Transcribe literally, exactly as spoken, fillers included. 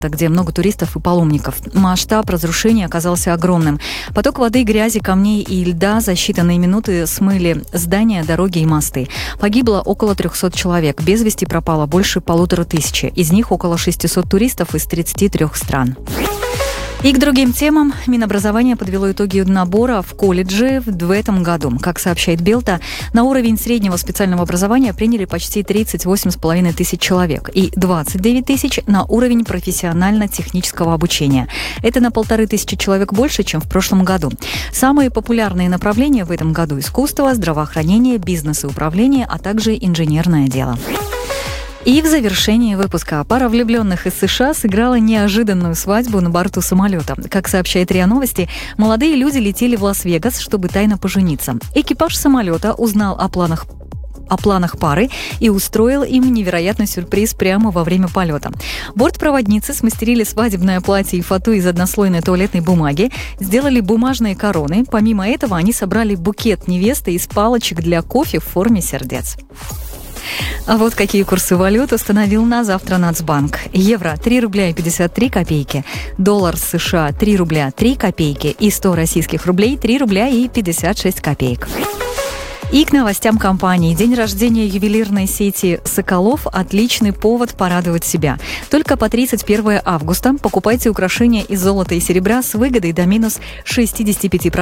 где много туристов и паломников. Масштаб разрушений оказался огромным. Поток воды, грязи, камней и льда за считанные минуты смыли здания, дороги и мосты. Погибло около трехсот человек. Без вести пропало больше полутора тысячи. Из них около шестисот туристов из тридцати трёх стран. И к другим темам. Минобразование подвело итоги набора в колледже в этом году. Как сообщает Белта, на уровень среднего специального образования приняли почти тридцать восемь с половиной тысяч человек и двадцать девять тысяч на уровень профессионально-технического обучения. Это на полторы тысячи человек больше, чем в прошлом году. Самые популярные направления в этом году – искусство, здравоохранение, бизнес и управление, а также инженерное дело. И в завершении выпуска пара влюбленных из США сыграла неожиданную свадьбу на борту самолета. Как сообщает РИА Новости, молодые люди летели в Лас-Вегас, чтобы тайно пожениться. Экипаж самолета узнал о планах о планах пары и устроил им невероятный сюрприз прямо во время полета. Бортпроводницы смастерили свадебное платье и фату из однослойной туалетной бумаги, сделали бумажные короны. Помимо этого, они собрали букет невесты из палочек для кофе в форме сердец. А вот какие курсы валют установил на завтра Нацбанк. Евро – три рубля и пятьдесят три копейки, доллар США – три рубля три копейки и сто российских рублей – три рубля и пятьдесят шесть копеек. И к новостям компании. День рождения ювелирной сети «Соколов» – отличный повод порадовать себя. Только по тридцать первое августа покупайте украшения из золота и серебра с выгодой до минус шестьдесят пять процентов.